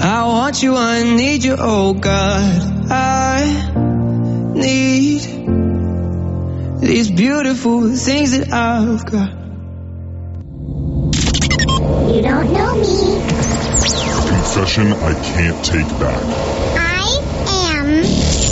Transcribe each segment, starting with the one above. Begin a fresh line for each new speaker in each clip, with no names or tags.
I want you, I need you, oh God. I need these beautiful things that I've got.
You don't know me.
Confession I can't take back.
I am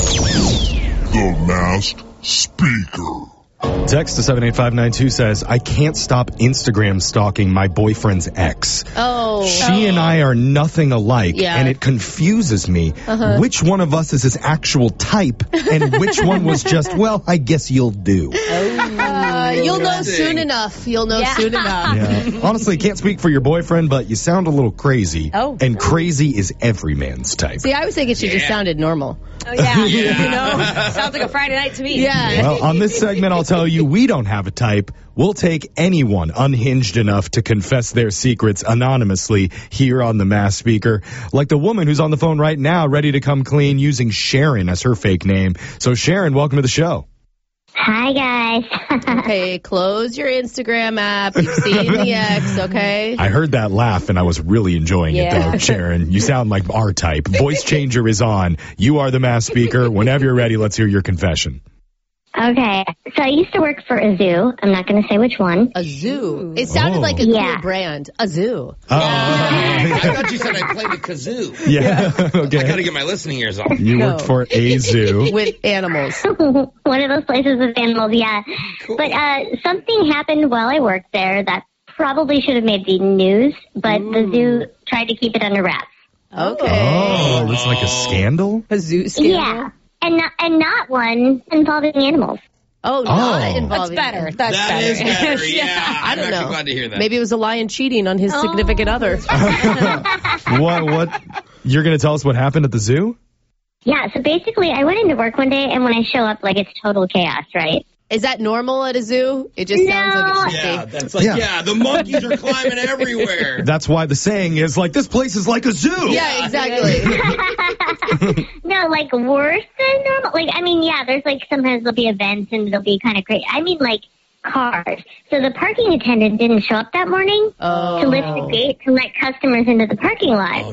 The Masked Speaker.
Text to 78592 says, I can't stop Instagram stalking my boyfriend's ex.
Oh.
She and I are nothing alike,
Yeah.
and it confuses me which one of us is his actual type and which one was just, well, I guess you'll do.
You'll know soon enough. You'll know soon enough.
Yeah. Honestly, can't speak for your boyfriend, but you sound a little crazy.
Oh.
And crazy is every man's type.
See, I was thinking she just sounded normal.
Oh, yeah. You know, sounds like a Friday night to me.
Yeah.
Well, on this segment, I'll tell you, we don't have a type. We'll take anyone unhinged enough to confess their secrets anonymously here on the Masked Speaker. Like the woman who's on the phone right now, ready to come clean using Sharon as her fake name. So Sharon, welcome to the show.
Hi, guys.
Okay, close your Instagram app. You've seen the ex, okay?
I heard that laugh and I was really enjoying it though, Sharon. You sound like our type. Voice changer is on. You are the Masked Speaker. Whenever you're ready, let's hear your confession.
Okay, so I used to work for a zoo. I'm not going to say which one.
A zoo. It sounded like a
Yeah.
cool brand. A zoo.
I thought you said I played a kazoo.
Yeah.
I gotta
Okay.
get my listening ears on.
You worked for a zoo.
With animals.
One of those places with animals, yeah.
Cool.
But something happened while I worked there that probably should have made the news, but the zoo tried to keep it under wraps.
Okay.
Oh, it's like a scandal?
A zoo scandal?
Yeah, and not one involving animals.
Oh, not involving.
That's better.
them.
That is better, yeah.
I don't
I'm
know.
actually glad to hear that.
Maybe it was a lion cheating on his significant other.
What? You're going to tell us what happened at the zoo?
Yeah, so basically I went into work one day, and when I show up, like, it's total chaos, right?
Is that normal at a zoo? It just sounds like it should
Yeah,
be.
that's like,
Yeah.
the monkeys are climbing everywhere.
That's why the saying is like, this place is like a zoo.
Yeah, exactly.
No, like worse than normal. Like, I mean, yeah, there's like sometimes there'll be events and they'll be kind of crazy. I mean, like cars. So the parking attendant didn't show up that morning to lift the gate to let customers into the parking lot.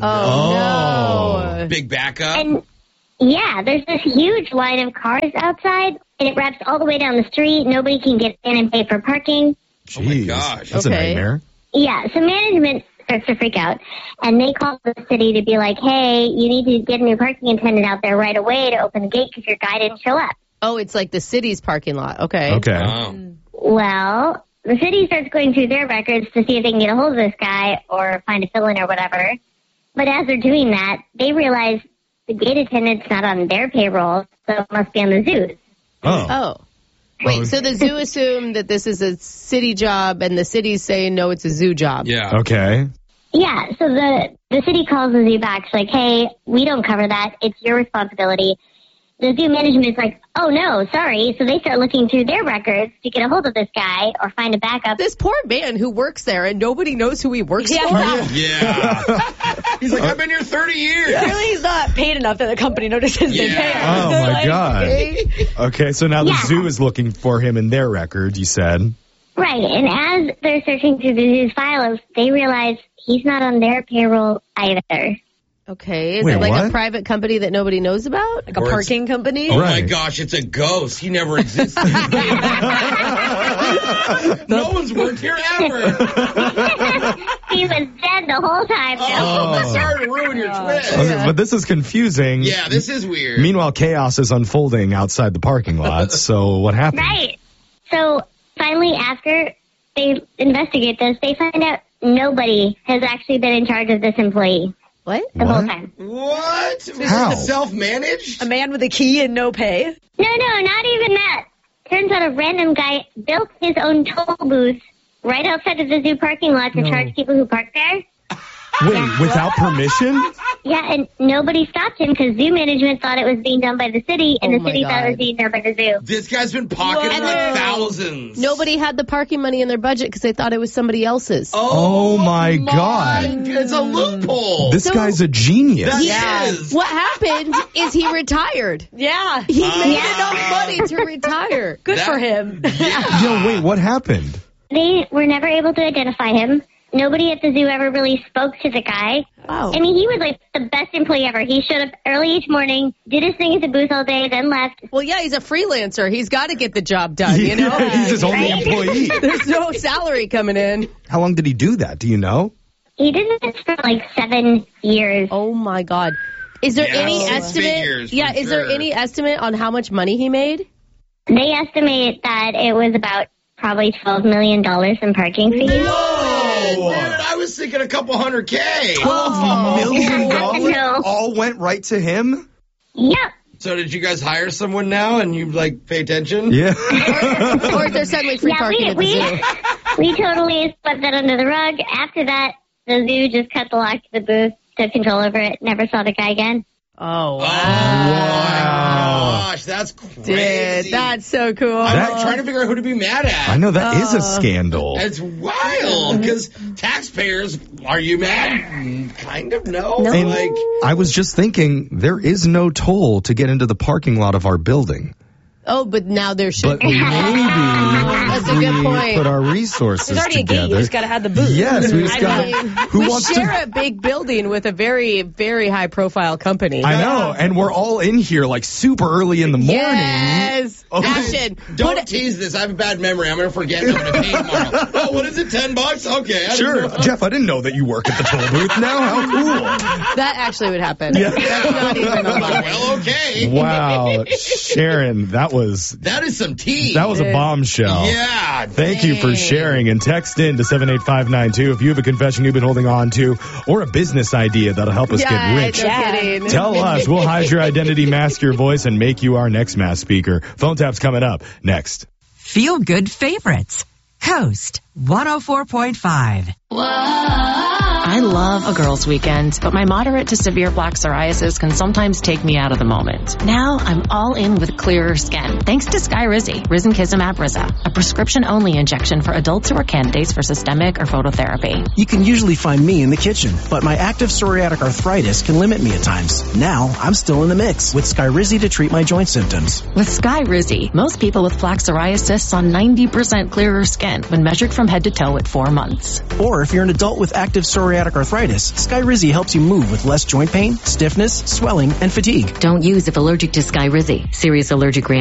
Oh, no.
Big backup.
And yeah, there's this huge line of cars outside, and it wraps all the way down the street. Nobody can get in and pay for parking.
Oh my
Jeez,
gosh.
that's a
Okay.
nightmare.
Yeah, so management starts to freak out, and they call the city to be like, hey, you need to get a new parking attendant out there right away to open the gate because your guy didn't show up.
Oh, it's like the city's parking lot. Okay.
Okay.
Oh.
Well, the city starts going through their records to see if they can get a hold of this guy or find a fill-in or whatever. But as they're doing that, they realize the gate attendant's not on their payroll, so it must be on the zoo's.
Oh. Wait, so the zoo assumed that this is a city job, and the city's saying, no, it's a zoo job.
Yeah.
Okay.
Yeah, so the city calls the zoo back. It's like, hey, we don't cover that. It's your responsibility. The zoo management is like, oh, no, sorry. So they start looking through their records to get a hold of this guy or find a backup.
This poor man who works there, and nobody knows who he works for.
Yeah. He's like, I've been here 30 years.
Clearly he's not paid enough that the company notices they pay him.
Oh, my
Like,
God. Okay, so now the
Yeah.
zoo is looking for him in their record, you said.
Right, and as they're searching through the zoo's files, they realize he's not on their payroll either.
Okay, is
Wait,
it like
what?
a private company that nobody knows about?
Like a parking company?
Oh
Right.
my gosh, it's a ghost. He never existed. No one's worked here ever.
He was dead the whole time.
Oh, sorry to ruin your twist.
Okay, but this is confusing.
Yeah, this is weird.
Meanwhile, chaos is unfolding outside the parking lot. So what happened?
Right. So finally, after they investigate this, they find out nobody has actually been in charge of this employee
What?
the whole time.
What?
How?
Self-managed?
A man with a key and no pay?
No, not even that. Turns out a random guy built his own toll booth right outside of the zoo parking lot to charge people who park there.
Wait, without permission?
Yeah, and nobody stopped him because zoo management thought it was being done by the city, and
Oh
the
my
city thought it was
God.
being done by the zoo.
This guy's been pocketing like thousands.
Nobody had the parking money in their budget because they thought it was somebody else's.
Oh, my God.
It's a loophole.
This guy's a genius.
That is.
What happened is he retired.
Yeah.
He made enough money to retire.
Good for him.
Yo, wait, what happened?
They were never able to identify him. nobody at the zoo ever really spoke to the guy.
Wow.
I mean, he was like the best employee ever. He showed up early each morning, did his thing at the booth all day, then left.
Well, yeah, he's a freelancer. He's got to get the job done, you know?
He's his only employee.
There's no salary coming in.
How long did he do that? Do you know?
He did this for like 7 years.
Oh, my God. Is there any estimate?
Figures,
Is there any estimate on how much money he made?
They estimate that it was about probably $12 million in parking fees.
Whoa! Dude, I was thinking a couple $100K.
$12 million
No.
all went right to him?
Yep.
So did you guys hire someone now and you pay attention?
Yeah.
Or is there suddenly free parking at the zoo?
We totally swept that under the rug. After that, the zoo just cut the lock to the booth, took control over it, never saw the guy again.
Oh, wow.
Oh, my gosh, that's crazy.
Dude, that's so cool.
I'm trying to figure out who to be mad at.
I know, that is a scandal.
It's wild, because taxpayers, are you mad? Kind of, no.
And
Like,
I was just thinking, there is no toll to get into the parking lot of our building.
Oh, but now there should
But maybe
That's a good
we
point.
put our resources
There's already
together.
a gate. You just got to have the booth.
Yes, we just
I
got.
mean,
Who
we
wants
share
to?
a big building with a very, very high-profile company.
I know, and we're all in here like super early in the morning.
Yes.
Okay.
Action.
don't tease this. I have a bad memory. I'm going to forget I'm going to pay tomorrow. Oh, what is it, $10? Okay. I didn't
Sure,
know.
Jeff. I didn't know that you work at the toll booth. Now, how cool!
That actually would happen.
Yeah.
That's not even a lie.
Well, okay.
Wow, Sharon, that was
Some tea.
a bombshell.
Yeah.
Thank you for sharing, and text in to 78592 if you have a confession you've been holding on to or a business idea that'll help us get rich.
No kidding.
Tell us. We'll hide your identity, mask your voice, and make you our next mass speaker. Phone tap's coming up next.
Feel good favorites. Coast 104.5.
I love a girls' weekend, but my moderate to severe plaque psoriasis can sometimes take me out of the moment. Now I'm all in with clearer skin, thanks to Skyrizi, Risankizumab Riza, a prescription-only injection for adults who are candidates for systemic or phototherapy.
You can usually find me in the kitchen, but my active psoriatic arthritis can limit me at times. Now I'm still in the mix with Skyrizi to treat my joint symptoms.
With Skyrizi, most people with plaque psoriasis saw 90% clearer skin when measured from head to toe at 4 months.
Or if you're an adult with active psoriatic arthritis, Skyrizi helps you move with less joint pain, stiffness, swelling, and fatigue.
Don't use if allergic to Skyrizi. Serious allergic reaction